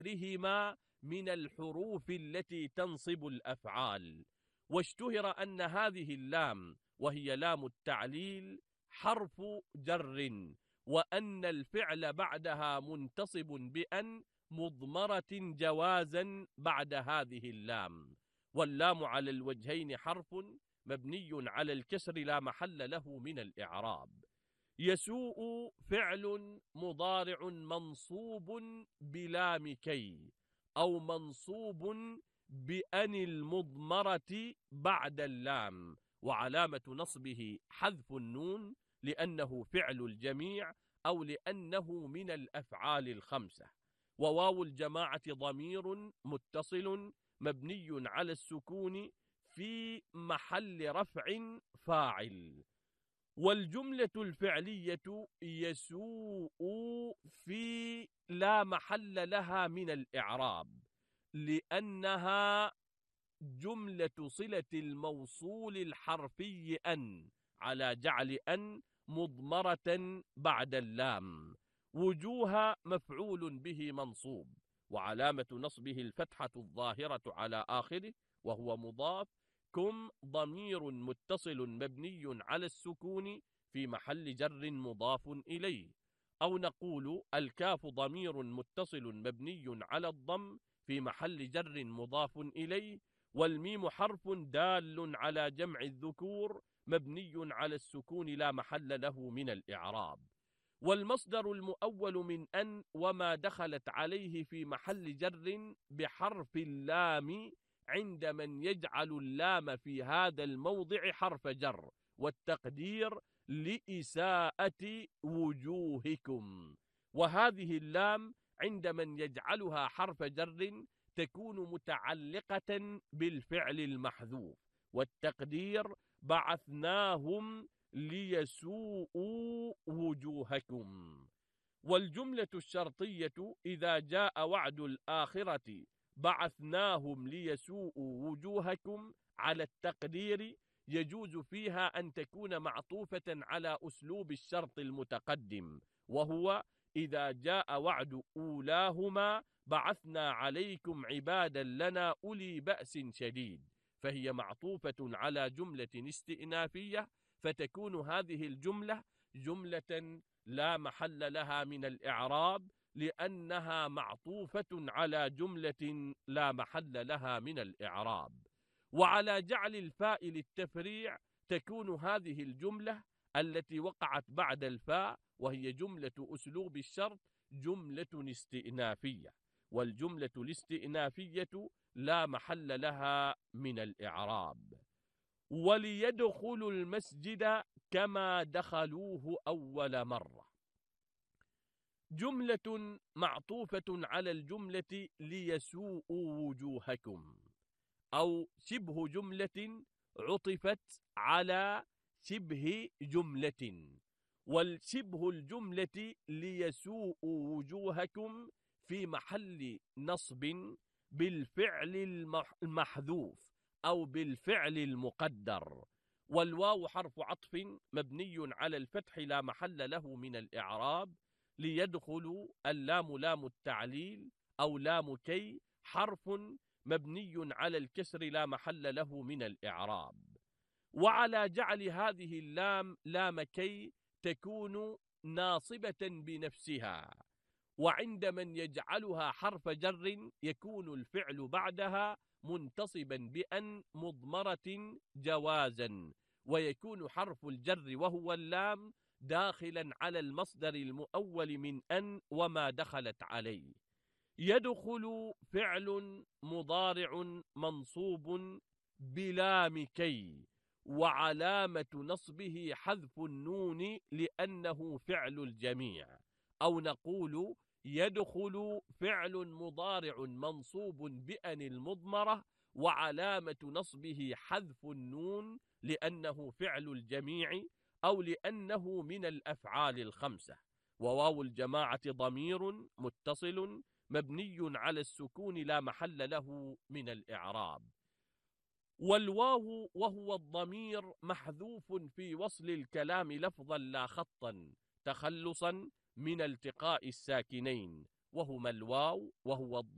غيرهما من الحروف التي تنصب الأفعال. واشتهر أن هذه اللام وهي لام التعليل حرف جر، وأن الفعل بعدها منتصب بأن مضمرة جوازا بعد هذه اللام. واللام على الوجهين حرف مبني على الكسر لا محل له من الإعراب. يسوء فعل مضارع منصوب بلام كي، أو منصوب بأن المضمرة بعد اللام، وعلامة نصبه حذف النون لأنه فعل الجميع أو لأنه من الأفعال الخمسة. وواو الجماعة ضمير متصل مبني على السكون في محل رفع فاعل. والجملة الفعلية يسوء في لا محل لها من الإعراب، لأنها جملة صلة الموصول الحرفي أن، على جعل أن مضمرة بعد اللام. وجوه مفعول به منصوب، وعلامة نصبه الفتحة الظاهرة على آخره وهو مضاف. كم ضمير متصل مبني على السكون في محل جر مضاف إليه. أو نقول الكاف ضمير متصل مبني على الضم في محل جر مضاف إليه. والميم حرف دال على جمع الذكور مبني على السكون لا محل له من الإعراب. والمصدر المؤول من أن وما دخلت عليه في محل جر بحرف اللام عند من يجعل اللام في هذا الموضع حرف جر، والتقدير لإساءة وجوهكم. وهذه اللام عند من يجعلها حرف جر تكون متعلقة بالفعل المحذوف، والتقدير بعثناهم ليسوءوا وجوهكم. والجملة الشرطية إذا جاء وعد الآخرة بعثناهم ليسوءوا وجوهكم على التقدير يجوز فيها أن تكون معطوفة على أسلوب الشرط المتقدم، وهو إذا جاء وعد أولاهما بعثنا عليكم عبادا لنا أولي بأس شديد، فهي معطوفة على جملة استئنافية، فتكون هذه الجملة جملة لا محل لها من الإعراب لأنها معطوفة على جملة لا محل لها من الإعراب. وعلى جعل الفاء للتفريع تكون هذه الجملة التي وقعت بعد الفاء وهي جملة أسلوب الشرط جملة استئنافية، والجملة الاستئنافية لا محل لها من الإعراب. وليدخلوا المسجد كما دخلوه أول مرة، جملة معطوفة على الجملة ليسوءوا وجوهكم، أو شبه جملة عطفت على شبه جملة. والشبه الجملة ليسوءوا وجوهكم في محل نصب بالفعل المحذوف أو بالفعل المقدر. والواو حرف عطف مبني على الفتح لا محل له من الإعراب. ليدخلوا اللام لام التعليل أو لام كي حرف مبني على الكسر لا محل له من الإعراب. وعلى جعل هذه اللام لام كي تكون ناصبة بنفسها، وعند من يجعلها حرف جر يكون الفعل بعدها منتصبا بأن مضمرة جوازا، ويكون حرف الجر وهو اللام داخلا على المصدر المؤول من أن وما دخلت عليه. يدخل فعل مضارع منصوب بلام كي، وعلامة نصبه حذف النون لأنه فعل الجميع. أو نقول يدخل فعل مضارع منصوب بأن المضمرة، وعلامة نصبه حذف النون لأنه فعل الجميع أو لأنه من الأفعال الخمسة. وواو الجماعة ضمير متصل مبني على السكون لا محل له من الإعراب. والواو وهو الضمير محذوف في وصل الكلام لفظا لا خطا تخلصا من التقاء الساكنين، وهما الواو وهو الضمير